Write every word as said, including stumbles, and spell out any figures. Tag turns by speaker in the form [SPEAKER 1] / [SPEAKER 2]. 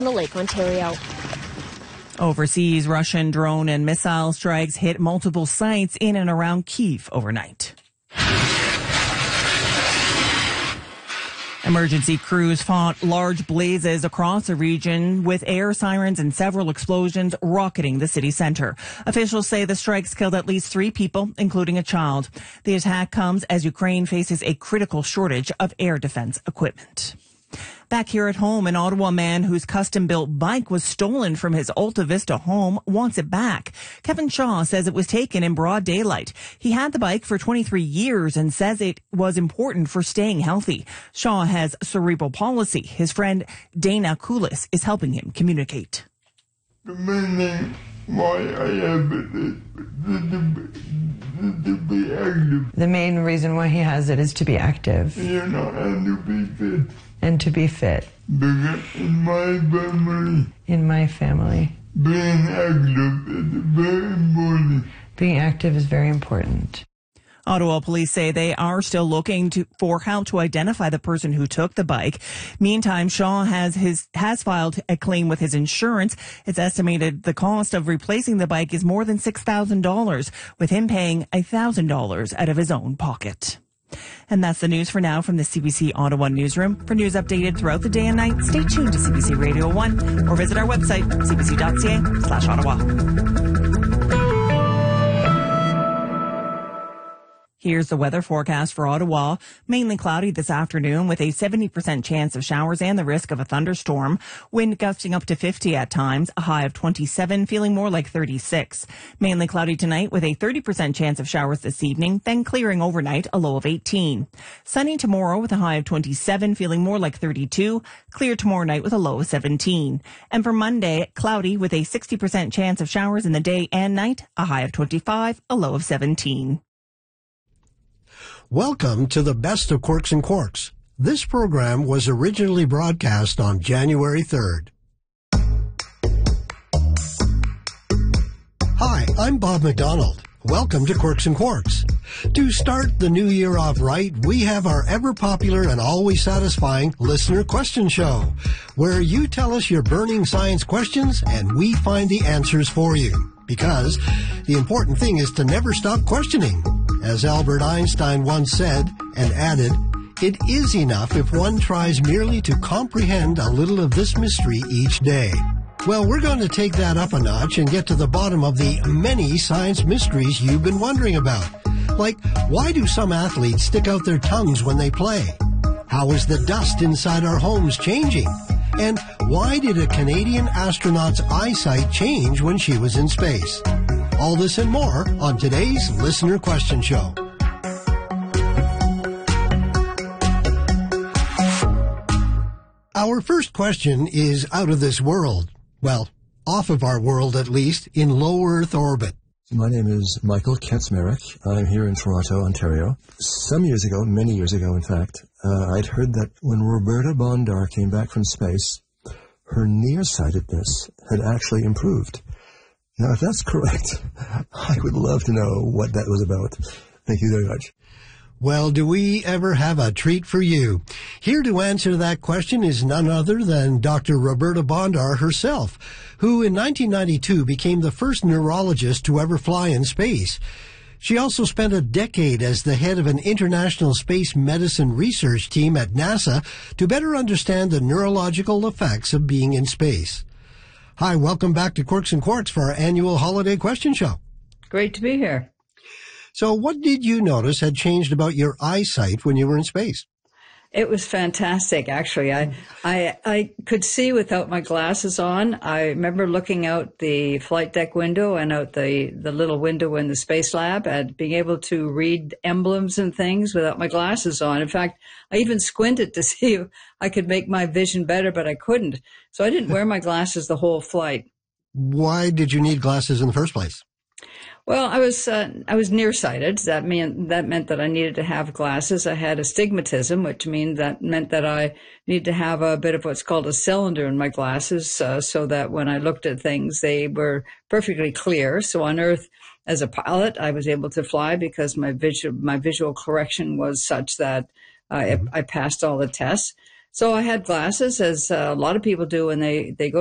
[SPEAKER 1] the Lake Ontario.
[SPEAKER 2] Overseas, Russian drone and missile strikes hit multiple sites in and around Kyiv overnight. Emergency crews fought large blazes across the region with air sirens and several explosions rocketing the city center. Officials say the strikes killed at least three people, including a child. The attack comes as Ukraine faces a critical shortage of air defense equipment. Back here at home, an Ottawa man whose custom-built bike was stolen from his Alta Vista home wants it back. Kevin Shaw says it was taken in broad daylight. He had the bike for twenty-three years and says it was important for staying healthy. Shaw has cerebral palsy. His friend Dana Koulis is helping him communicate.
[SPEAKER 3] The main thing why I have it is to be active.
[SPEAKER 4] The main reason why he has it is to be active.
[SPEAKER 3] You know, and to be fit.
[SPEAKER 4] And to be fit.
[SPEAKER 3] Because in my family,
[SPEAKER 4] in my family,
[SPEAKER 3] being active is very important.
[SPEAKER 4] Being active is very important.
[SPEAKER 2] Ottawa police say they are still looking to, for how to identify the person who took the bike. Meantime, Shaw has his has filed a claim with his insurance. It's estimated the cost of replacing the bike is more than six thousand dollars, with him paying one thousand dollars out of his own pocket. And that's the news for now from the C B C Ottawa newsroom. For news updated throughout the day and night, stay tuned to C B C Radio one or visit our website, c b c dot c a slash ottawa. Here's the weather forecast for Ottawa. Mainly cloudy this afternoon with a seventy percent chance of showers and the risk of a thunderstorm. Wind gusting up to fifty at times, a high of twenty-seven, feeling more like thirty-six. Mainly cloudy tonight with a thirty percent chance of showers this evening, then clearing overnight, a low of eighteen. Sunny tomorrow with a high of twenty-seven, feeling more like thirty-two. Clear tomorrow night with a low of seventeen. And for Monday, cloudy with a sixty percent chance of showers in the day and night, a high of twenty-five, a low of seventeen.
[SPEAKER 5] Welcome to the Best of Quirks and Quarks. This program was originally broadcast on January third. Hi, I'm Bob McDonald. Welcome to Quirks and Quarks. To start the new year off right, we have our ever-popular and always satisfying listener question show, where you tell us your burning science questions and we find the answers for you. Because the important thing is to never stop questioning. As Albert Einstein once said, and added, it is enough if one tries merely to comprehend a little of this mystery each day. Well, we're going to take that up a notch and get to the bottom of the many science mysteries you've been wondering about. Like, why do some athletes stick out their tongues when they play? How is the dust inside our homes changing? And why did a Canadian astronaut's eyesight change when she was in space? All this and more on today's Listener Question Show. Our first question is out of this world. Well, off of our world at least, in low Earth orbit.
[SPEAKER 6] My name is Michael Kaczmarek. I'm here in Toronto, Ontario. Some years ago, many years ago in fact, uh, I'd heard that when Roberta Bondar came back from space, her nearsightedness had actually improved. Now, if that's correct, I would love to know what that was about. Thank you very much.
[SPEAKER 5] Well, do we ever have a treat for you? Here to answer that question is none other than Doctor Roberta Bondar herself, who in nineteen ninety-two became the first neurologist to ever fly in space. She also spent a decade as the head of an international space medicine research team at NASA to better understand the neurological effects of being in space. Hi, welcome back to Quirks and Quarks for our annual holiday question show.
[SPEAKER 7] Great to be here.
[SPEAKER 5] So what did you notice had changed about your eyesight when you were in space?
[SPEAKER 7] It was fantastic, actually. I, I, I could see without my glasses on. I remember looking out the flight deck window and out the, the little window in the space lab and being able to read emblems and things without my glasses on. In fact, I even squinted to see if I could make my vision better, but I couldn't. So I didn't wear my glasses the whole flight.
[SPEAKER 5] Why did you need glasses in the first place?
[SPEAKER 7] Well, I was uh, I was nearsighted. That meant that meant that I needed to have glasses. I had astigmatism, which means that meant that I needed to have a bit of what's called a cylinder in my glasses, uh, so that when I looked at things, they were perfectly clear. So on Earth, as a pilot, I was able to fly because my visual my visual correction was such that uh, mm-hmm. I, I passed all the tests. So I had glasses, as uh, a lot of people do when they, they go